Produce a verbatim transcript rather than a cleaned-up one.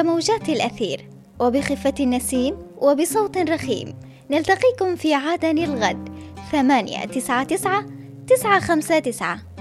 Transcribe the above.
عبر موجات الأثير وبخفة النسيم وبصوت رخيم. نلتقيكم في عدن الغد. ثمانية تسعة تسعة تسعة خمسة تسعة.